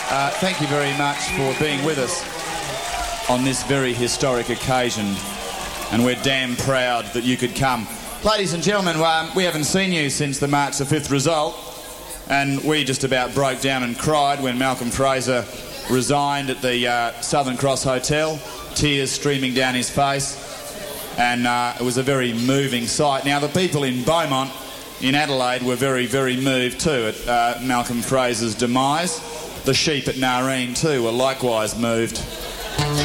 Thank you very much for being with us on this very historic occasion, and we're damn proud that you could come. Ladies and gentlemen, we haven't seen you since the March the 5th result, and we just about broke down and cried when Malcolm Fraser resigned at the Southern Cross Hotel, tears streaming down his face, and it was a very moving sight. Now, the people in Beaumont, in Adelaide, were very, very moved too at Malcolm Fraser's demise. The sheep at Nareen too were likewise moved.